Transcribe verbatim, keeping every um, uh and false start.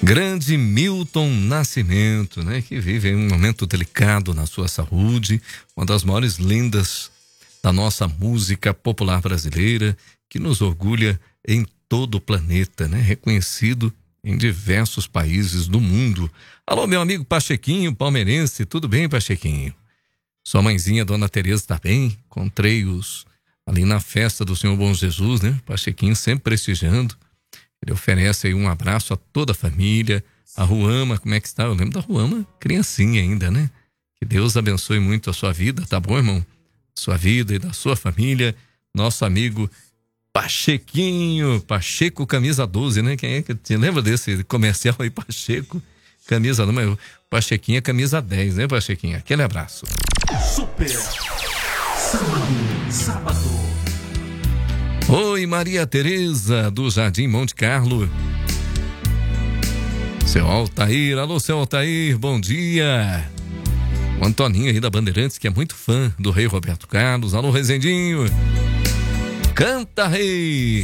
Grande Milton Nascimento, né? Que vive em um momento delicado na sua saúde, uma das maiores lendas da nossa música popular brasileira, que nos orgulha em todo o planeta, né? Reconhecido em diversos países do mundo. Alô, meu amigo Pachequinho, palmeirense, tudo bem, Pachequinho? Sua mãezinha, Dona Tereza, tá bem? Encontrei-os ali na festa do Senhor Bom Jesus, né? Pachequinho sempre prestigiando. Ele oferece aí um abraço a toda a família. A Ruama, como é que está? Eu lembro da Ruama, criancinha ainda, né? Que Deus abençoe muito a sua vida, tá bom, irmão? Sua vida e da sua família. Nosso amigo Pachequinho, Pacheco Camisa doze, né? Quem é que te lembra desse comercial aí, Pacheco Camisa doze? Mas Pachequinho é camisa dez, né, Pachequinho? Aquele abraço. Super Sábado, sábado. Oi, Maria Tereza, do Jardim Monte Carlo. Seu Altair, alô, seu Altair, bom dia. O Antoninho aí da Bandeirantes, que é muito fã do Rei Roberto Carlos. Alô, Rezendinho. Canta, Rei.